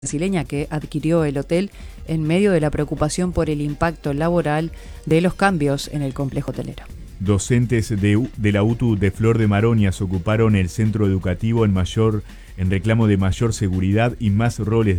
brasileña que adquirió el hotel en medio de la preocupación por el impacto laboral de los cambios en el complejo hotelero. Docentes de la UTU de Flor de Maroñas ocuparon el centro educativo en reclamo de mayor seguridad y más roles